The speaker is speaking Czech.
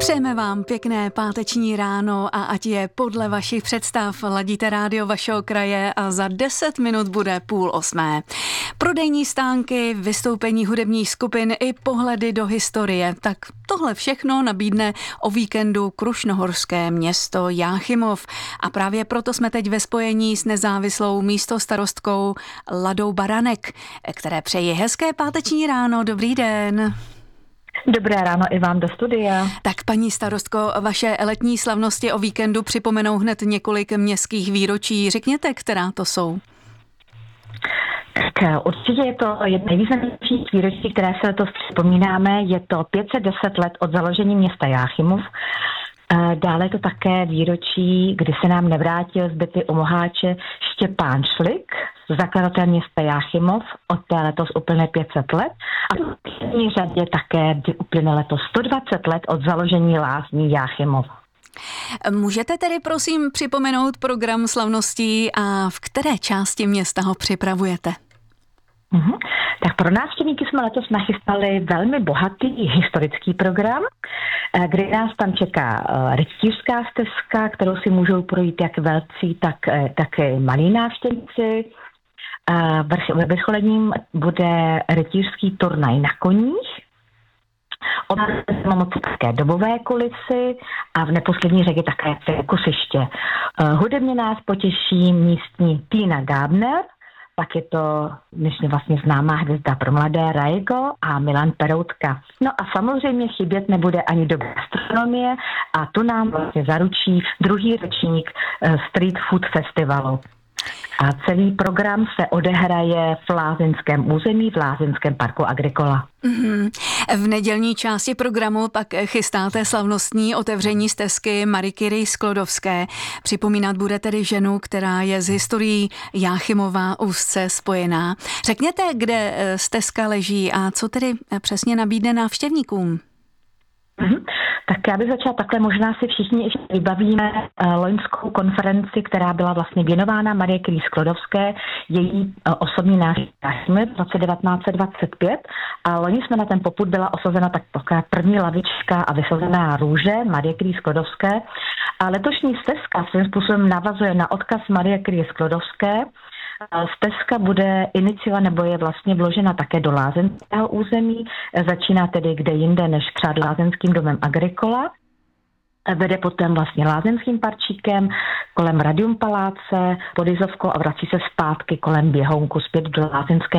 Přejeme vám pěkné páteční ráno a ať je podle vašich představ. Ladíte rádio vašeho kraje a za 10 minut bude 7:30. Prodejní stánky, vystoupení hudebních skupin i pohledy do historie. Tak tohle všechno nabídne o víkendu krušnohorské město Jáchymov. A právě proto jsme teď ve spojení s nezávislou místostarostkou Ladou Baranek, které přeji hezké páteční ráno. Dobrý den. Dobré ráno i vám do studia. Tak paní starostko, vaše letní slavnosti o víkendu připomenou hned několik městských výročí. Řekněte, která to jsou? Tak určitě je to jedno nejvýznamnějších výročí, které se letos připomínáme. Je to 510 let od založení města Jáchymov. Dále je to také výročí, kdy se nám nevrátil z bitvy u Moháče Štěpán Šlik, zakladatel města Jáchymov, od té letos uplyne 500 let. A v první řadě také uplyne letos 120 let od založení lázní Jáchymov. Můžete tedy prosím připomenout program slavností a v které části města ho připravujete? Tak pro návštěvníky jsme letos nachystali velmi bohatý historický program, kde nás tam čeká rytířská stezka, kterou si můžou projít jak velcí, tak i malí návštěvníci. Ve vrcholením bude rytířský turnaj na koních. Máme také dobové kulisy a v neposlední řadě také perkusiště. Hudebně nás potěší místní Tina Gábner, pak je to dnešně vlastně známá hvězda pro mladé Raigo a Milan Peroutka. No a samozřejmě chybět nebude ani do gastronomie a tu nám vlastně zaručí druhý ročník Street Food Festivalu. A celý program se odehraje v lázeňském území, v lázeňském parku Agricola. V nedělní části programu pak chystáte slavnostní otevření stezky Marie Curie Sklodovské. Připomínat bude tedy ženu, která je s historií Jáchymova úzce spojená. Řekněte, kde stezka leží a co tedy přesně nabídne návštěvníkům? Tak já bych začala takhle, možná si všichni ještě vybavíme loňskou konferenci, která byla vlastně věnována Marie Curie Sklodovské, její osobní návštěvě v roce 1925 a loni jsme na ten popud byla osazena taková první lavička a vysazená růže Marie Curie Sklodovské a letošní stezka svým způsobem navazuje na odkaz Marie Curie Sklodovské. Stezka bude iniciovat nebo je vlastně vložena také do lázeňského území. Začíná tedy kde jinde než před lázeňským domem Agricola. Vede potom vlastně lázeňským parčíkem kolem Radium paláce, pod Izovkou a vrací se zpátky kolem Běhounku zpět do lázeňské